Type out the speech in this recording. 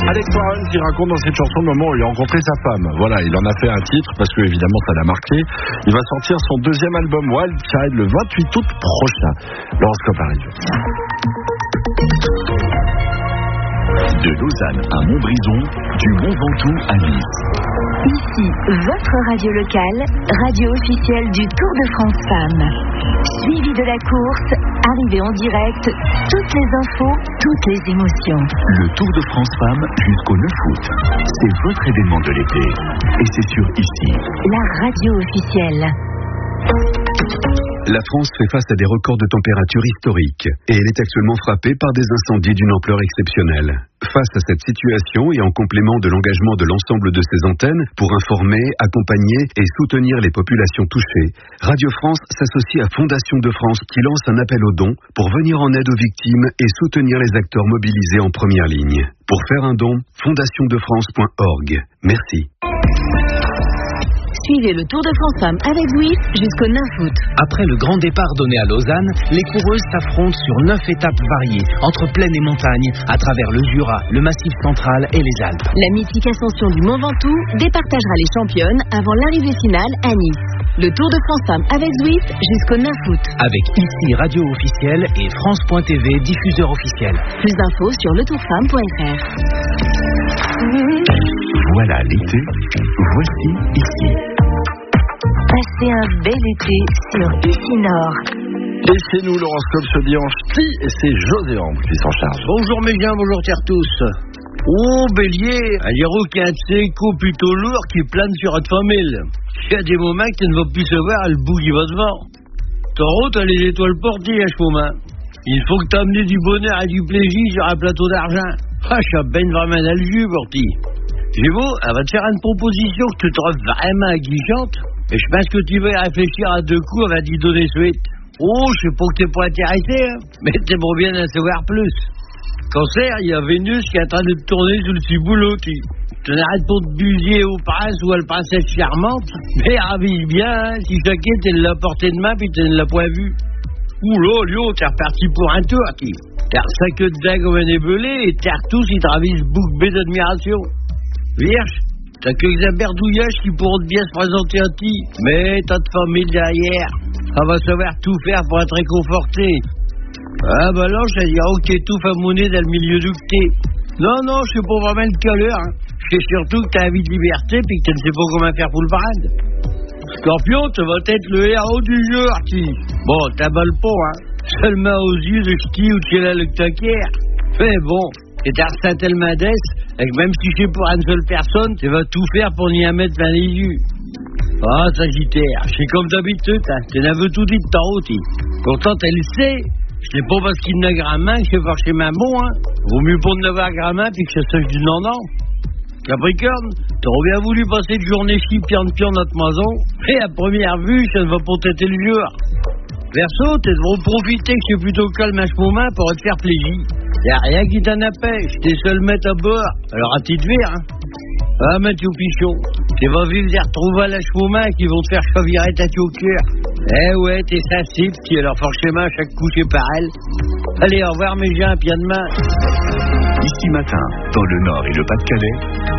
Alex Warren qui raconte dans cette chanson le moment où il a rencontré sa femme. Voilà, il en a fait un titre parce que évidemment ça l'a marqué. Il va sortir son deuxième album Wild Child le 28 août prochain. L'horoscope arrive. De Lausanne à Montbrison, du Mont Ventoux à Nice. Ici, votre radio locale, radio officielle du Tour de France Femmes. Suivi de la course, arrivée en direct, toutes les infos, toutes les émotions. Le Tour de France Femmes jusqu'au 9 août. C'est votre événement de l'été. Et c'est sur ici. La radio officielle. La France fait face à des records de température historiques et elle est actuellement frappée par des incendies d'une ampleur exceptionnelle. Face à cette situation et en complément de l'engagement de l'ensemble de ses antennes pour informer, accompagner et soutenir les populations touchées, Radio France s'associe à Fondation de France qui lance un appel aux dons pour venir en aide aux victimes et soutenir les acteurs mobilisés en première ligne. Pour faire un don, fondationdefrance.org. Merci. Suivez le Tour de France Femmes avec Zwift jusqu'au 9 août. Après le grand départ donné à Lausanne, les coureuses s'affrontent sur 9 étapes variées, entre plaine et montagne, à travers le Jura, le Massif central et les Alpes. La mythique ascension du Mont Ventoux départagera les championnes avant l'arrivée finale à Nice. Le Tour de France Femmes avec Zwift jusqu'au 9 août. Avec ici Radio Officielle et France.tv, diffuseur officiel. Plus d'infos sur letourfemme.fr. Voilà l'été, voici ici. Passez un bel été sur Ici Nord. Et c'est nous, l'horoscope ce dimanche, et c'est José Ambre qui s'en charge. Bonjour mes gens, bonjour terre tous. Oh Bélier, un héros qui a un séco plutôt lourd qui plane sur votre famille. Il y a des moments que tu ne vas plus savoir le bout qui va devant. Taureau, t'as les étoiles portées à ce moment. Il faut que t'as amené du bonheur et du plaisir sur un plateau d'argent. Ah, je suis ben vraiment dans le jus pour ti. Gémeaux, elle va te faire une proposition que tu trouves vraiment aguichante. Et je pense que tu vas y réfléchir à deux coups avant d'y donner suite. Oh, je sais pas que t'es pas intéressé, hein, mais t'aimerais bien en savoir plus. Cancer, il y a Vénus qui est en train de te tourner sous le ciboulot. Tu n'arrêtes pas de busier au prince ou à la princesse charmante. Mais avise bien, hein, si chacun t'es de la portée de main puis tu ne l'as pas vu. Oula, Lyon, t'es reparti pour un tour, qui. T'as ça que de dingue comme un ébelé et t'as tous, ils te ravissent bouc bée d'admiration. Vierge, t'as quelques berdouillages qui pourront bien se présenter à ti, mais t'as de famille derrière. Elle va savoir tout faire pour être réconfortée. Ah bah là, je dirais ok, tout à monnaie dans le milieu du thé. Non, je sais pas vraiment le caleur. Hein. Je sais surtout que t'as envie de liberté puis que tu ne sais pas comment faire pour le parade. Scorpion, tu vas être le héros du jeu, Arti. Bon, t'aballes pas, hein. Seulement aux yeux de ch'ti ou de chez la lectaquière. Mais bon, et t'as ressenti tellement d'est, et que même si je sais pour une seule personne, tu vas tout faire pour n'y en mettre plein les yeux. Ah, Sagittaire, c'est comme d'habitude, hein. Tu n'avais tout dit de tarot, ti. Pourtant, elle sait. Je sais pas parce qu'il n'a grand main que je vais chez ma bon, hein. Vaut mieux pas de n'avoir grand main puis que je sache du non-non. Capricorne, t'aurais bien voulu passer une journée ski pion dans notre maison, et à première vue, ça ne va pas têter le jour. Verseau, t'es devrais profiter que je suis plutôt calme à ce moment pour te faire plaisir. Y'a rien qui t'en empêche, t'es seul mettre à bord, alors à petite vire, hein. Ah, Mathieu Pichon, tu vas vivre des retrouvailles à ce moment qui vont te faire chavirer ta au cœur. Eh ouais, t'es sensible, qui alors forcément chaque coup c'est par elle. Allez, au revoir mes gens, puis à demain. Ici matin, dans le Nord et le Pas-de-Calais,